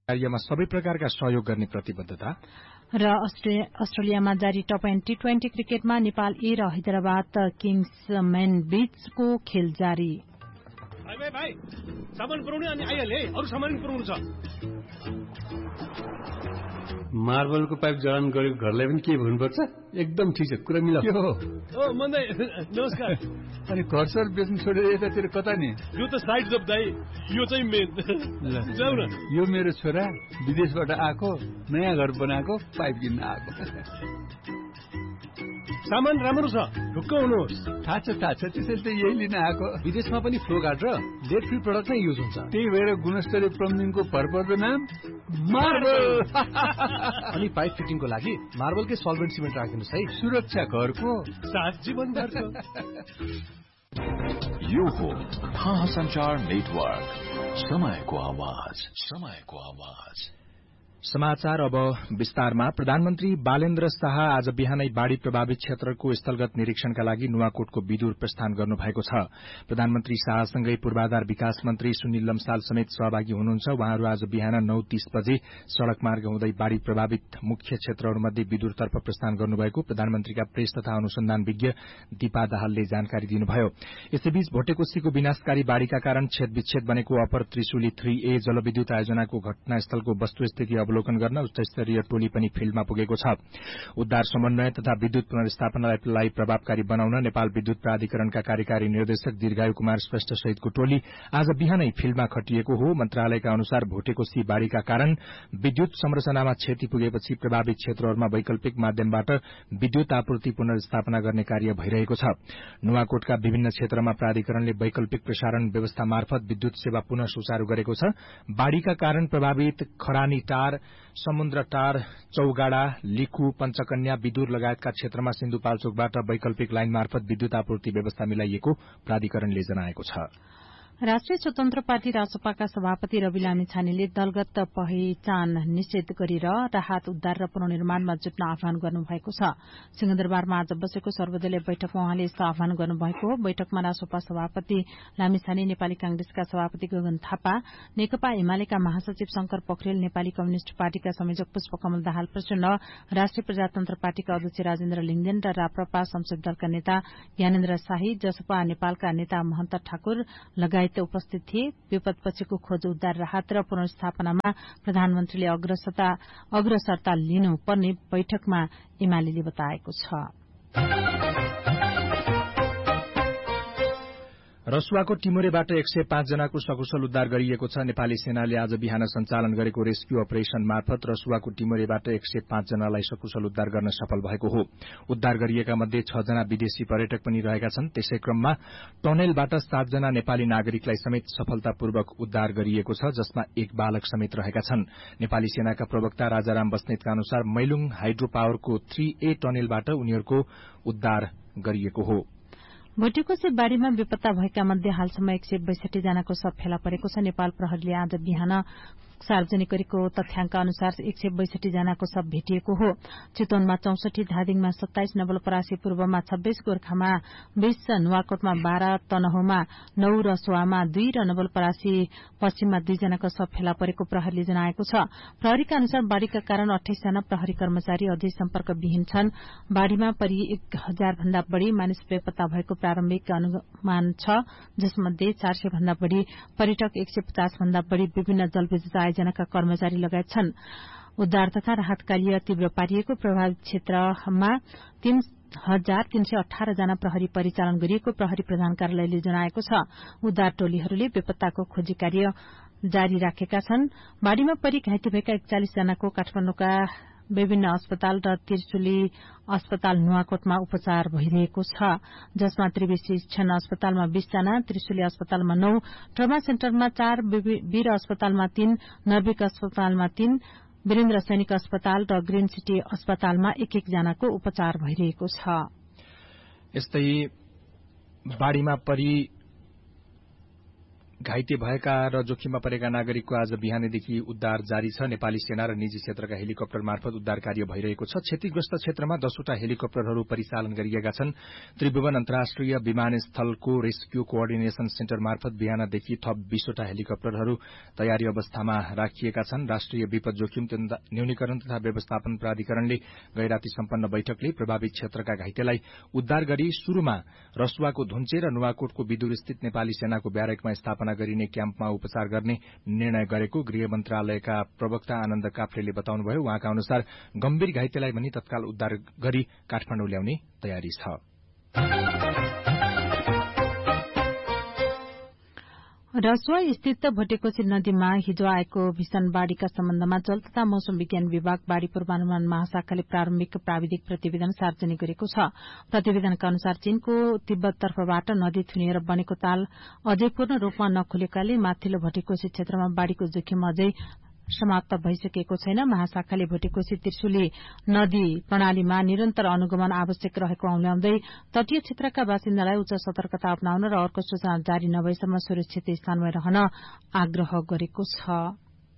कार्यमा सबै प्रकारका सहयोग गर्ने प्रतिबद्धता र अस्ट्रेलियामा जारी टप एन्ड टी20 क्रिकेटमा नेपाल ए र हैदराबाद किङ्सम्यान बीचको खेल जारी। भाइ सामान पुर्याउने अनि आइहाले अरु सामान पुर्याउनु छ। मार्बलको पाइप जडान गरेको घरलाई पनि के भन्नुपर्छ? एकदम ठिक छ, कुरा मिलाऊ। ओ मन्दै नमस्कार। अनि घर सर बेच्नु छोडेर यतातिर कता नि? यो त साइड जब दाइ, यो चाहिँ मेन। जाऊ न। यो मेरो छोरा विदेशबाट आएको, नयाँ घर बनाएको, पाइप किन्न आएको। सामान राम्रो छ, ढुक्क हुनुहोस्। थाहा छ त्यसैले त यही लिन आएको। विदेशमा पनि फ्लो गार्ड र लेड फ्री प्रोडक्ट नै युज हुन्छ। त्यही भएर गुणस्तरीय प्लम्बिङको भरपर्दो नाम मार्बल। अनि पाइप फिटिङको लागि मार्बलकै सल्भेन्ट सिमेन्ट राखिदिनुहोस् है। सुरक्षा घरको साथ जीवनभरको। यो हो महासञ्चार नेटवर्क, समयको आवाज। समाचार अब विस्तारमा। प्रधानमन्त्री बालेन्द्र शाह आज बिहानै बाढ़ी प्रभावित क्षेत्रको स्थलगत निरीक्षणका लागि नुवाकोटको विदुर प्रस्थान गर्नुभएको छ। प्रधानमन्त्री शाहसँगै पूर्वाधार विकास मन्त्री सुनिल लम्साल समेत सहभागी हुनुहुन्छ। उहाँहरू आज बिहान 9:30 बजे सड़क मार्ग हुँदै बाढ़ी प्रभावित मुख्य क्षेत्रहरूमध्ये विदुरतर्फ प्रस्थान गर्नुभएको प्रधानमन्त्रीका प्रेस तथा अनुसन्धान विज्ञ दीपा दाहालले जानकारी दिनुभयो। यसैबीच भोटेकोशीको विनाशकारी बाढ़ीका कारण छेदविच्छेद बनेको अपर त्रिशुली 3A जलविद्युत आयोजनाको घटनास्थलको वस्तुस्थिति अवलोकन गर्न उच्चस्तरीय टोली पनि फिल्डमा पुगेको छ। उद्धार समन्वय तथा विद्युत पुनर्स्थापनालाई प्रभावकारी बनाउन नेपाल विद्युत प्राधिकरणका कार्यकारी निर्देशक दीर्घायु कुमार श्रेष्ठ सहितको टोली आज बिहानै फिल्डमा खटिएको हो। मन्त्रालयका अनुसार भोटेकोशी बाढ़ीका कारण विद्युत संरचनामा क्षति पुगेपछि प्रभावित क्षेत्रहरूमा वैकल्पिक माध्यमबाट विद्युत आपूर्ति पुनर्स्थापना गर्ने कार्य भइरहेको छ। नुवाकोटका विभिन्न क्षेत्रमा प्राधिकरणले वैकल्पिक प्रसारण व्यवस्था मार्फत विद्युत सेवा पुनः सुचारू गरेको छ। बाढ़ीका कारण प्रभावित खरानी टार, समुद्र टार, चौगाडा, लिखु, पञ्चकन्या, विदुर लगायतका क्षेत्रमा सिन्धुपाल्चोकबाट वैकल्पिक लाइन मार्फत विद्युत आपूर्ति व्यवस्था मिलाइएको प्राधिकरणले जनाएको छ। राष्ट्रिय स्वतन्त्र पार्टी रासपाका सभापति रवि लामिछानेले दलगत पहिचान निषेध गरेर राहत उद्धार र पुनर्निर्माणमा जुट्न आह्वान गर्नुभएको छ। सिंहदरबारमा आज बसेको सर्वदलीय बैठकमा उहाँले यस्तो आह्वान गर्नुभएको हो। बैठकमा रासपा सभापति लामिछाने, नेपाली कांग्रेसका सभापति गगन थापा, नेकपा एमालेका महासचिव शंकर पोखरेल, नेपाली कम्युनिष्ट पार्टीका संयोजक पुष्पकमल दाहाल प्रचण्ड, राष्ट्रिय प्रजातन्त्र पार्टीका अध्यक्ष राजेन्द्र लिङ्गदेन र राप्रपा संसदीय दलका नेता ज्ञानेन्द्र शाही, जसपा नेपालका नेता महन्त ठाकुर लगायत उपस्थित थिए। विपदपछिको खोज उद्धार राहत र पुनर्स्थापनामा प्रधानमन्त्रीले अग्रसरता लिनुपर्ने बैठकमा एमालेले बताएको छ। रसुवाको टिमुरेबाट 105 जनाको सकुशल उद्धार गरिएको छ। नेपाली सेनाले आज बिहान सञ्चालन गरेको रेस्क्यू अपरेशन मार्फत रसुवाको टिमुरेबाट 105 जनालाई सकुशल उद्धार गर्न सफल भएको हो। उद्धार गरिएका मध्ये 6 जना विदेशी पर्यटक पनि रहेका छन्। त्यसै क्रममा टनेलबाट 7 जना नेपाली नागरिकलाई समेत सफलतापूर्वक उद्धार गरिएको छ, जसमा एक बालक समेत रहेका छन्। नेपाली सेनाका प्रवक्ता राजाराम बस्नेतका अनुसार मैलुङ हाइड्रो पावरको 3A टनेलबाट उनीहरूको उद्धार गरिएको हो। भोटेकोशी बाढ़ीमा बेपत्ता भएका मध्ये हालसम्म 162 जनाको शव फेला परेको छ। नेपाल प्रहरीले आज बिहान सार्वजनिक गरेको तथ्याङ्क अनुसार 162 जनाको शव भेटिएको हो। चितवनमा 64, धादिङमा 27, नवलपरासी पूर्वमा 26, गोर्खामा 20, नुवाकोटमा 12, तनहुमा 9, रसुवामा 2 र नवलपरासी पश्चिममा 2 जनाको शव फेला परेको प्रहरीले जनाएको छ। प्रहरीका अनुसार बाढ़ीका कारण 28 जना प्रहरी कर्मचारी अझै सम्पर्कविहीन छन्। बाढ़ीमा परि 1000 भन्दा बढ़ी मानिस बेपत्ता भएको प्रारम्भिक अनुमान छ, जसमध्ये 400 भन्दा बढ़ी पर्यटक, 150 भन्दा बढ़ी विभिन्न जलविद्युत आयोजनाका कर्मचारी लगायत छन्। उद्धार तथा राहत कार्य तीव्र पारिएको प्रभावित क्षेत्रमा 3018 जना प्रहरी परिचालन गरिएको प्रहरी प्रधान कार्यालयले जनाएको छ। उद्धार टोलीहरूले बेपत्ताको खोजी कार्य जारी राखेका छन्। बाढ़ीमा परि घाइते भएका 41 जनाको काठमाडौँका विभिन्न अस्पताल र त्रिशुली अस्पताल नुवाकोटमा उपचार भइरहेको छ, जसमा त्रिवी शिक्षण अस्पतालमा 20 जना, त्रिशुली अस्पतालमा 9, ट्रमा सेन्टरमा 4, वीर अस्पतालमा 3, नर्विक अस्पतालमा 3, वीरेन्द्र सैनिक अस्पताल र ग्रीन सिटी अस्पतालमा 1-1 जनाको उपचार भइरहेको छ। यस्तै बाढ़ीमा परि घाइते भएका र जोखिममा परेका नागरिकको आज बिहानैदेखि उद्धार जारी छ। नेपाली सेना र निजी क्षेत्रका हेलिकप्टर मार्फत उद्धार कार्य भइरहेको छ। क्षतिग्रस्त क्षेत्रमा 10वटा हेलिकप्टरहरू परिचालन गरिएका छन्। त्रिभुवन अन्तर्राष्ट्रिय विमानस्थलको रेस्क्यू कोअर्डिनेशन सेन्टर मार्फत बिहानदेखि थप 20वटा हेलिकप्टरहरू तयारी अवस्थामा राखिएका छन्। राष्ट्रिय विपद जोखिम न्यूनीकरण तथा व्यवस्थापन प्राधिकरणले गैराती सम्पन्न बैठकले प्रभावित क्षेत्रका घाइतेलाई उद्धार गरी शुरूमा रसुवाको धुन्चे र नुवाकोटको विदुरस्थित नेपाली सेनाको ब्यारेकमा स्थापना गरिने क्याम्पमा उपचार गर्ने निर्णय गरेको गृह मन्त्रालयका प्रवक्ता आनन्द काफ्लेले बताउनुभयो। उहाँका अनुसार गम्भीर घाइतेलाई पनि तत्काल उद्धार गरी काठमाडौँ ल्याउने तयारी छ। रसुवा स्थित भटेकोशी नदीमा हिजो आएको भीषण बाढ़ीका सम्बन्धमा जल तथा मौसम विज्ञान विभाग बाढ़ी पूर्वानुमान महाशाखाले प्रारम्भिक प्राविधिक प्रतिवेदन सार्वजनिक गरेको छ। प्रतिवेदनका अनुसार चीनको तिब्बततर्फबाट नदी थुनिएर बनेको ताल अझै पूर्ण रूपमा नखुलेकाले माथिल्लो भटेकोशी क्षेत्रमा बाढ़ीको जोखिम अझै समाप्त भइसकेको छैन। महाशाखाले भटेकोशी त्रिशुली नदी प्रणालीमा निरन्तर अनुगमन आवश्यक रहेको औल्याउँदै तटीय क्षेत्रका बासिन्दालाई उच्च सतर्कता अपनाउन र अर्को सूचना जारी नभएसम्म सुरक्षित स्थानमा रहन आग्रह गरेको छ।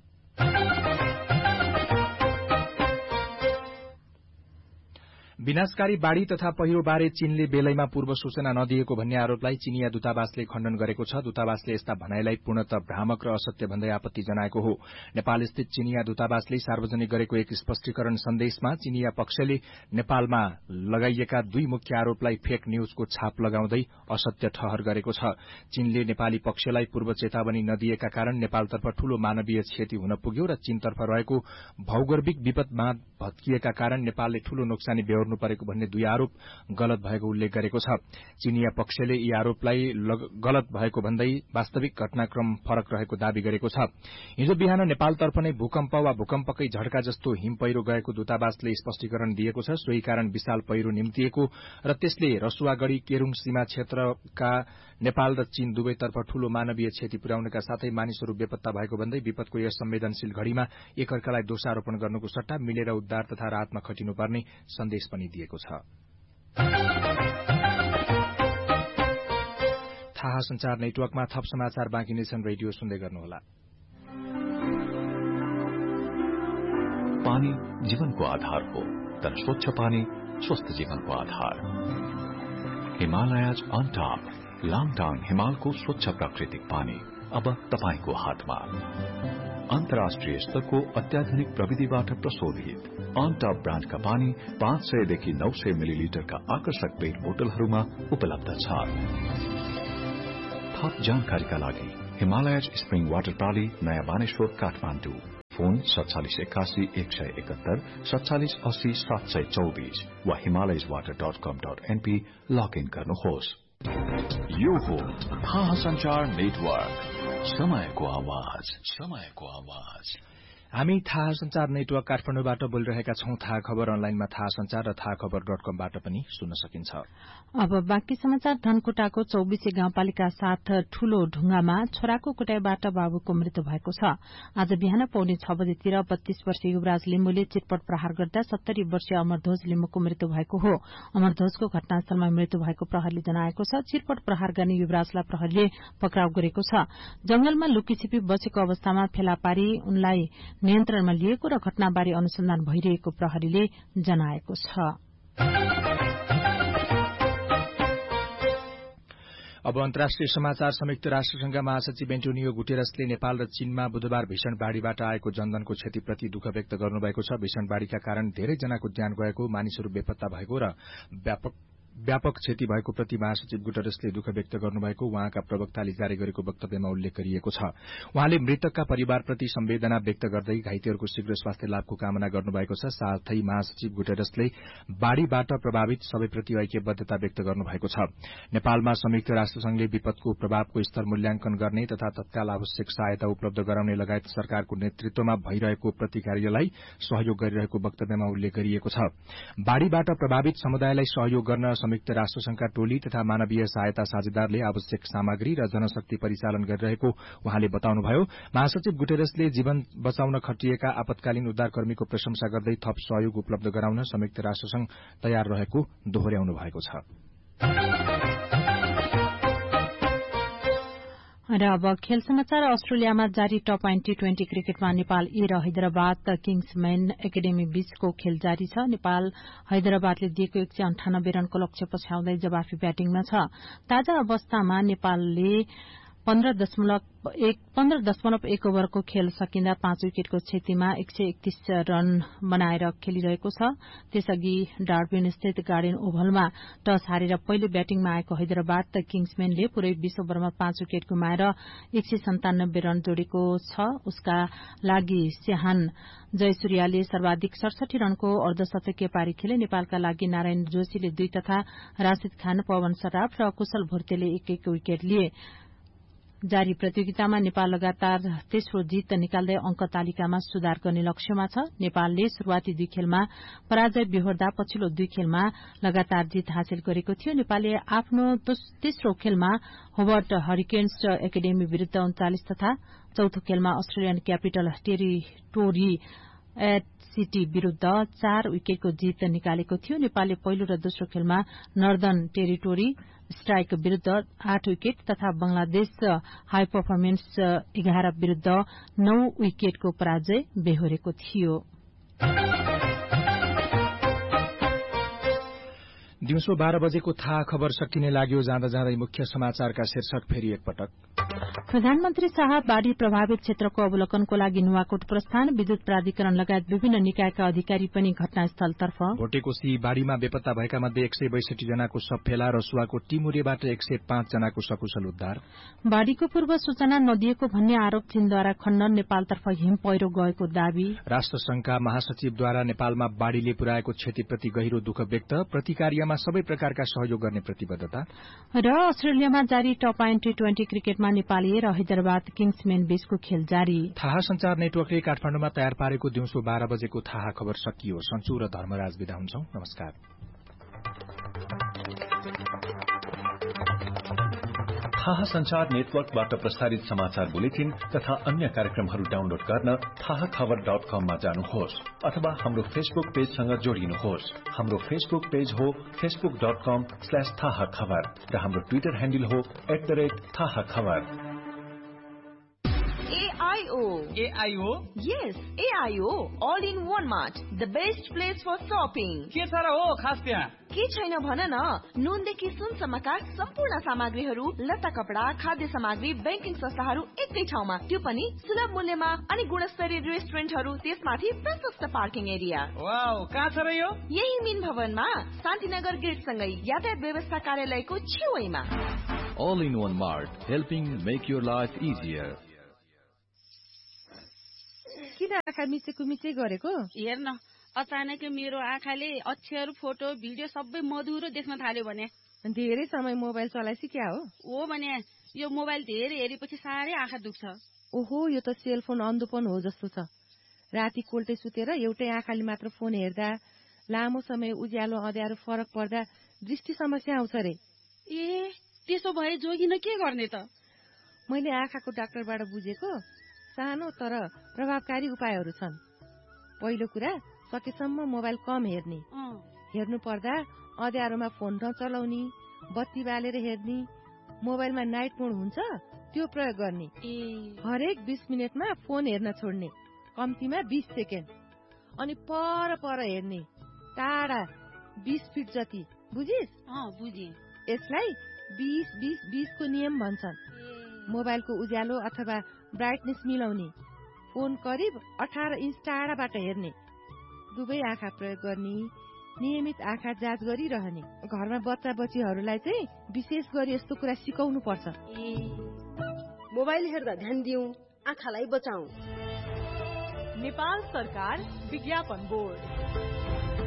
विनाशकारी बाढ़ी तथा पहिरोबारे चीनले बेलैमा पूर्व सूचना नदिएको भन्ने आरोपलाई चीनिया दूतावासले खण्डन गरेको छ। दूतावासले यस्ता भनाइलाई पूर्णतः भ्रामक र असत्य भन्दै आपत्ति जनाएको हो। नेपालस्थित चीनिया दूतावासले सार्वजनिक गरेको एक स्पष्टीकरण सन्देशमा चीनिया पक्षले नेपालमा लगाइएका 2 मुख्य आरोपलाई फेक न्यूजको छाप लगाउँदै असत्य ठहर गरेको छ। चीनले नेपाली पक्षलाई पूर्व चेतावनी नदिएका कारण नेपालतर्फ ठूलो मानवीय क्षति हुन पुग्यो र चीनतर्फ रहेको भौगोलिक विपदमा भत्किएका कारण नेपालले ठूलो नोक्सानी बेहोर्नु परेको भन्ने 2 आरोप गलत भएको उल्लेख गरेको छ। चीनिया पक्षले यी आरोपलाई गलत भएको भन्दै वास्तविक घटनाक्रम फरक रहेको दावी गरेको छ। हिजो बिहान नेपालतर्फ नै भूकम्प वा भूकम्पकै झड्का जस्तो हिम पहिरो गएको दूतावासले स्पष्टीकरण दिएको छ। सोही कारण विशाल पहिरो निम्तिएको र त्यसले रसुवागढ़ी केरूङ सीमा क्षेत्रका नेपाल र चीन दुवैतर्फ ठूलो मानवीय क्षति पुर्याउनका साथै मानिसहरू बेपत्ता भएको भन्दै विपदको यस संवेदनशील घड़ीमा एकअर्कालाई दोषारोपण गर्नुको सट्टा मिलेर उद्धार तथा राहतमा खटिनुपर्ने सन्देश पनि दिएको छ। थाहा संचार नेटवर्कमा थप समाचार बाँकी नै छन्। रेडियो सुन्दै गर्नुहोला। पानी जीवनको आधार हो, तर स्वच्छ पानी स्वस्थ जीवनको आधार। हिमालयज अन टप लाङटाङ हिमालको स्वच्छ प्राकृतिक पानी अब तपाईको हातमा। अन्तर्राष्ट्रिय स्तरको अत्याधुनिक प्रविधिबाट प्रशोधित अन टप ब्रान्डका पानी 500 देखि 900 मिलिलिटरका आकर्षक पेट बोतलहरूमा उपलब्ध छ। थप जानकारीका लागि हिमालयज स्प्रिङ वाटर प्रणाली नयाँ बानेश्वर काठमाडौँ। फोन 4781 171 4780 724 वा himalayaswater.com.np लगइन गर्नुहोस्। यो हो थाहा संचार नेटवर्क, समयको आवाज, समयको आवाज। हामी थाहा संचार नेटवर्क काठमाडौँबाट बोलिरहेका छौं। थाहा खबर अनलाइनमा थाहा संचार र थाहा खबर.com-बाट पनि सुन्न सकिन्छ। अब बाँकी समाचार। धनकुटाको 24 गाउँपालिका 7 ठूलो ढुंगामा छोराको कुटाईबाट बाबुको मृत्यु भएको छ। आज बिहान पौने 6 बजेतिर 32 वर्षीय युवराज लिम्बुले चितपट प्रहार गर्दा 70 वर्षीय अमरध्वज लिम्बुको मृत्यु भएको हो। अमरध्वजको घटनास्थलमा मृत्यु भएको प्रहरीले जनाएको छ। चितपट प्रहार गर्ने युवराजलाई प्रहरीले पक्राउ गरेको छ। जंगलमा लुकीछिपी बसेको अवस्थामा फेला पारी उनलाई नियन्त्रणमा लिएको र घटनाबारे अनुसन्धान भइरहेको प्रहरीले जनाएको छ। अब अन्तर्राष्ट्रिय समाचार। संयुक्त राष्ट्रसंघका महासचिव एन्टोनियो गुटेरसले नेपाल र चीनमा बुधबार भीषण बाढ़ीबाट आएको जनधनको क्षतिप्रति दुःख व्यक्त गर्नुभएको छ। भीषण बाढ़ीका कारण धेरै जनाको ज्यान गएको, मानिसहरू बेपत्ता भएको र व्यापक क्षति भएको प्रति महासचिव गुटेरसले दुःख व्यक्त गर्नुभएको उहाँका प्रवक्ताले जारी गरेको वक्तव्यमा उल्लेख गरिएको छ। उहाँले मृतकका परिवारप्रति संवेदना व्यक्त गर्दै घाइतेहरूको शीघ्र स्वास्थ्य लाभको कामना गर्नुभएको छ। साथै महासचिव गुटेरसले बाढ़ीबाट प्रभावित सबैप्रति ऐक्यबद्धता व्यक्त गर्नुभएको छ। नेपालमा संयुक्त राष्ट्रसंघले विपदको प्रभावको स्तर मूल्याङ्कन गर्ने तथा तत्काल आवश्यक सहायता उपलब्ध गराउने लगायत सरकारको नेतृत्वमा भइरहेको प्रतिकार्यलाई सहयोग गरिरहेको वक्तव्यमा उल्लेख गरिएको छ। बाढ़ीबाट प्रभावित समुदायलाई सहयोग गर्न संयुक्त राष्ट्रसंघका टोली तथा मानवीय सहायता साझेदारले आवश्यक सामग्री र जनशक्ति परिचालन गरिरहेको उहाँले बताउनुभयो। महासचिव गुटेरसले जीवन बचाउन खटिएका आपतकालीन उद्धारकर्मीको प्रशंसा गर्दै थप सहयोग उपलब्ध गराउन संयुक्त राष्ट्रसंघ तयार रहेको दोहोर्याउनु भएको छ। र अब खेल समाचार। अस्ट्रेलियामा जारी टप 20 क्रिकेटमा नेपाल ए र हैदराबाद किङ्सम्यान एकाडेमी बीचको खेल जारी छ। नेपाल हैदराबादले दिएको 198 रनको लक्ष्य पछ्याउँदै जवाफी ब्याटिङमा छ। ताजा अवस्थामा नेपालले 15.1 ओभरको खेल सकिँदा 5 विकेटको क्षतिमा 131 रन बनाएर खेलिरहेको छ। त्यसअघि डार्बिन स्थित गार्डन ओभलमा टस हारेर पहिलो ब्याटिङमा आएको हैदराबाद किङ्सम्यानले पुरै 20 ओभरमा 5 विकेट गुमाएर 197 रन जोडेको छ। उसका लागि स्याहान जयसूर्याले सर्वाधिक 67 रनको अर्धशतकीय पारी खेले। नेपालका लागि नारायण जोशीले 2 तथा राशिद खान, पवन सराफ र कुशल भुर्तेले 1-1 विकेट लिए। जारी प्रतियोगितामा नेपाल लगातार तेस्रो जित निकाल्दै अंक तालिकामा सुधार गर्ने लक्ष्यमा छ। नेपालले शुरूआती 2 खेलमा पराजय बेहोर्दा पछिल्लो 2 खेलमा लगातार जित हासिल गरेको थियो। नेपालले आफ्नो तेस्रो खेलमा होबर्ट हरिकेन्स एकाडेमी विरूद्ध 39 तथा चौथो खेलमा अस्ट्रेलियन क्यापिटल टेरिटोरी सिटी विरूद्ध 4 विकेटको जित निकालेको थियो। नेपालले पहिलो र दोस्रो खेलमा नर्दर्न टेरिटोरी स्ट्राइक विरूद्ध 8 विकेट तथा बंगलादेश हाई परफर्मेन्स 11 विरूद्ध 9 विकेटको पराजय बेहोरेको थियो। दिउँसो 12 बजेको थाहा खबर सकिने लाग्यो। जाँदा जाँदै मुख्य समाचारका शीर्षक फेरि एकपटक। प्रधानमन्त्री शाह बाढ़ी प्रभावित क्षेत्रको अवलोकनको लागि नुवाकोट प्रस्थान। विद्युत प्राधिकरण लगायत विभिन्न निकायका अधिकारी पनि घटनास्थलतर्फ। भोटेकोशी बाढ़ीमा बेपत्ता भएका मध्ये 162 जनाको शव फेला। रसुवाको टिमुरेबाट 105 जनाको सकुशल उद्धार। बाढ़ीको पूर्व सूचना नदिएको भन्ने आरोप चीनद्वारा खण्डन। नेपालतर्फ हिम पहिरो गएको दावी। राष्ट्रसंघका महासचिवद्वारा नेपालमा बाढ़ीले पुर्याएको क्षतिप्रति गहिरो दुःख व्यक्त। प्रतिकार्यमा सबै प्रकारका सहयोग गर्ने प्रतिबद्धता। र अस्ट्रेलियामा जारी टप 20 क्रिकेटमा नेपाली र हैदराबाद किङ्सम्यान बीचको खेल जारी। थाहा संचार नेटवर्कले काठमाडौँमा तयार पारेको दिउँसो 12 बजेको थाहा खबर सकियो। सन्चु र धर्मराज बिदा हुन्छौं। नमस्कार। थाहा संचार नेटवर्कबाट प्रसारित समाचार बुलेटिन तथा अन्य कार्यक्रमहरू डाउनलोड गर्न थाहाखबर.com मा जानुहोस् अथवा हाम्रो फेसबुक पेजसँग जोडिनुहोस्। हाम्रो फेसबुक पेज हो facebook.com/थाहाखबर र हाम्रो ट्विटर ह्यान्डल हो @थाहाखबर। AIO? Yes, AIO. All in one mart. The best place for shopping. के छ र हो खास त्यहाँ? के छैन भन न। नुनदेखि सुनसम्मका सम्पूर्ण सामग्रीहरू, लत्ता कपडा, खाद्य सामग्री, बैंकिङ संस्थाहरू एकै ठाउँमा, त्यो पनि सुलभ मूल्यमा। अनि गुणस्तरीय रेस्टुरेन्टहरू, त्यसमाथि प्रशस्त पार्किङ एरिया। वाउ, कहाँ छ र यो? यही मिन भवनमा शान्तिनगर गेटसँगै यातायात व्यवस्था कार्यालयको छेउमा। All in one mart, helping make your life easier. किन आँखा मिचेको गरेको? हेर्न, अचानक मेरो आँखाले अक्षर, फोटो, भिडियो सबै मधुरो देख्न थाल्यो भने। धेरै समय मोबाइल चलाएपछि क्या हो? ओ भने यो मोबाइल धेरै हेरेपछि साह्रै आँखा दुख्छ। ओहो, यो त सेलफोन अन्धोपन हो जस्तो छ। राति कोल्टे सुतेर एउटै आँखाले मात्र फोन हेर्दा, लामो समय उज्यालो अँध्यारो फरक पर्दा दृष्टि समस्या आउँछ रे। ए, त्यसो भए जोगिन के गर्ने त? मैले आँखाको डाक्टरबाट बुझेको सानो तर प्रभावकारी उपायहरू छन्। पहिलो कुरा, सकेसम्म मोबाइल कम हेर्ने। हेर्नु पर्दा अँध्यारोमा फोन नचलाउने, बत्ती बालेर हेर्ने, मोबाइलमा नाइट मोड हुन्छ त्यो प्रयोग गर्ने। हरेक 20 मिनटमा फोन हेर्न छोड्ने, कम्तीमा 20 सेकेन्ड। अनि पर हेर्ने, टाढा 20 फिट जति। बुझिस्? बुझे। यसलाई 20-20-20 को नियम भन्छन्। मोबाइलको उज्यालो अथवा ब्राइटनेस मिलाउने, फोन करिब 18 इन्च टाढाबाट हेर्ने, दुवै आँखा प्रयोग गर्ने, नियमित आँखा जाँच गरिरहने। घरमा बच्चा बच्चीहरूलाई चाहिँ विशेष गरी यस्तो कुरा सिकाउनु पर्छ। मोबाइल हेर्दा ध्यान दिउँ, आँखालाई बचाऊ। नेपाल सरकार विज्ञापन बोर्ड।